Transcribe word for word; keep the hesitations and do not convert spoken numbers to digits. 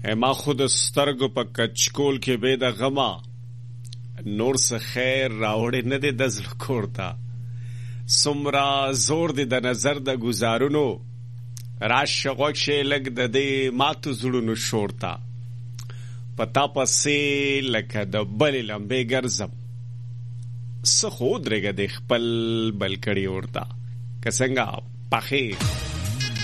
ما خود سترګو په کچکول کې بې د غما نور څه خیر راوړې نه دی د زړه کور ته څومره زور دی د نظر د ګزارونو راشه غوږ شي لږ د دې ماتو زړونو شور ته په تا پسې لکه د بلې لمبې ګرځم څه خو ودرېږه د خپل بل کړي اور ته که څنګه پخې